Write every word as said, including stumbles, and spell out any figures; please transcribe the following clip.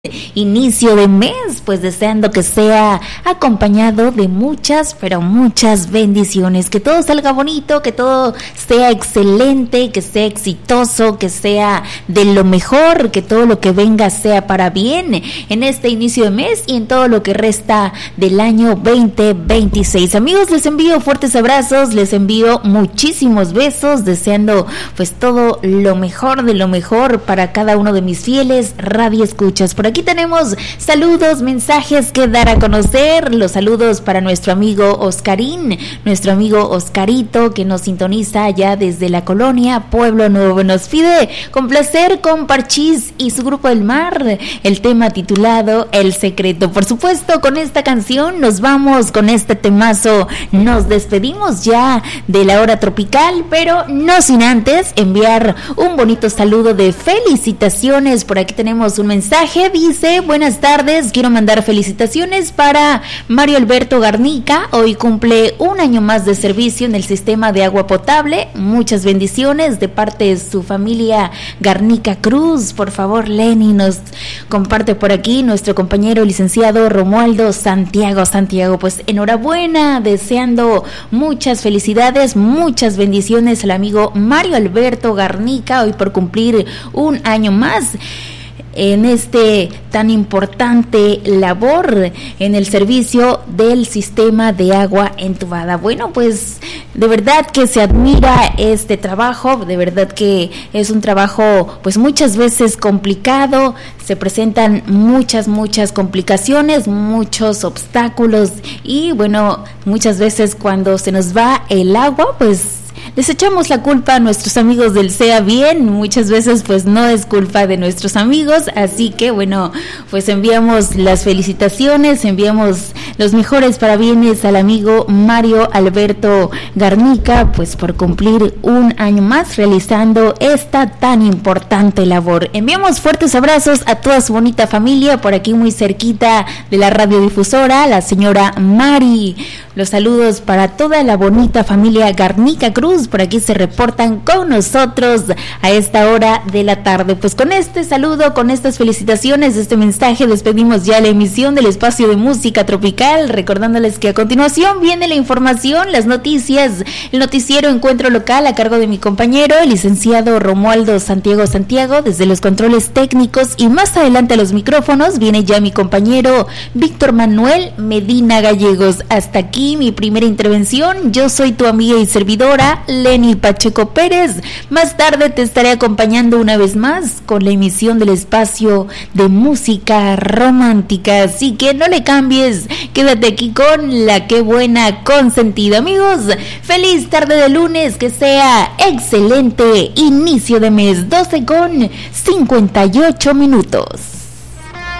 Inicio de mes, pues deseando que sea acompañado de muchas, pero muchas bendiciones, que todo salga bonito, que todo sea excelente, que sea exitoso, que sea de lo mejor, que todo lo que venga sea para bien en este inicio de mes y en todo lo que resta del año veinte veintiséis. Amigos, les envío fuertes abrazos, les envío muchísimos besos, deseando pues todo lo mejor de lo mejor para cada uno de mis fieles radioescuchas. Por aquí tenemos saludos, mensajes que dar a conocer. Los saludos para nuestro amigo Oscarín, nuestro amigo Oscarito, que nos sintoniza allá desde la colonia Pueblo Nuevo. Nos pide complacer con Parchís y su grupo El Mar, el tema titulado El Secreto. Por supuesto, con esta canción nos vamos, con este temazo nos despedimos ya de la hora tropical, pero no sin antes enviar un bonito saludo de felicitaciones. Por aquí tenemos un mensaje, dice: buenas tardes, quiero mandar felicitaciones para Mario Alberto Garnica, hoy cumple un año más de servicio en el sistema de agua potable, muchas bendiciones de parte de su familia Garnica Cruz. Por favor, Lenny, nos comparte por aquí nuestro compañero licenciado Romualdo Santiago. Santiago, pues enhorabuena, deseando muchas felicidades, muchas bendiciones al amigo Mario Alberto Garnica, hoy por cumplir un año más en este tan importante labor en el servicio del sistema de agua entubada. Bueno, pues de verdad que se admira este trabajo, de verdad que es un trabajo pues muchas veces complicado, se presentan muchas, muchas complicaciones, muchos obstáculos y bueno, muchas veces cuando se nos va el agua, pues les echamos la culpa a nuestros amigos del Sea Bien, muchas veces pues no es culpa de nuestros amigos, así que bueno, pues enviamos las felicitaciones, enviamos los mejores parabienes al amigo Mario Alberto Garnica, pues por cumplir un año más realizando esta tan importante labor. Enviamos fuertes abrazos a toda su bonita familia, por aquí muy cerquita de la radiodifusora, la señora Mari. Los saludos para toda la bonita familia Garnica Cruz, por aquí se reportan con nosotros a esta hora de la tarde. Pues con este saludo, con estas felicitaciones, este mensaje, despedimos ya la emisión del espacio de música tropical, recordándoles que a continuación viene la información, las noticias, el noticiero Encuentro Local a cargo de mi compañero, el licenciado Romualdo Santiago Santiago, desde los controles técnicos, y más adelante a los micrófonos viene ya mi compañero Víctor Manuel Medina Gallegos. Hasta aquí mi primera intervención, yo soy tu amiga y servidora Lenny Pacheco Pérez. Más tarde te estaré acompañando una vez más con la emisión del espacio de música romántica, así que no le cambies, quédate aquí con la que buena consentida. Amigos, feliz tarde de lunes, que sea excelente inicio de mes, doce con cincuenta y ocho minutos.